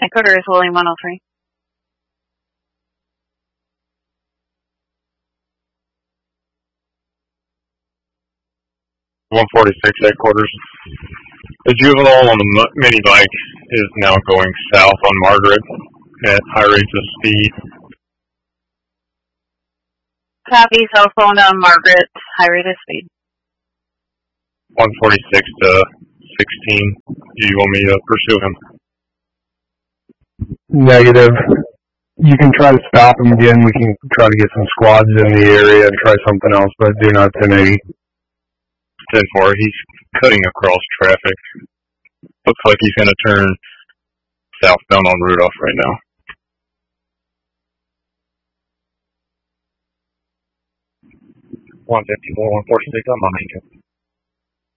Headquarters is William 103. Headquarters. The juvenile on the mini bike is now going south on Margaret at high rates of speed. Copy, cell phone on Margaret, high rate of speed. 146 to 16. Do you want me to pursue him? Negative. You can try to stop him again. We can try to get some squads in the area and try something else, but do not 1080. 10-4. He's cutting across traffic. Looks like he's going to turn southbound on Rudolph right now. 154, 146, I'm on Lincoln.